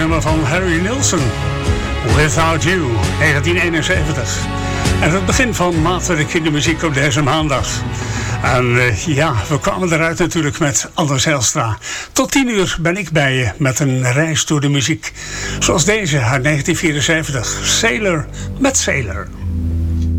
nummer van Harry Nilsson. Without You, 1971. En het begin van Maverick in de muziek op deze maandag. En we kwamen eruit natuurlijk met Anders Zijlstra. Tot 10 uur ben ik bij je met een reis door de muziek. Zoals deze uit 1974. Sailor met Sailor.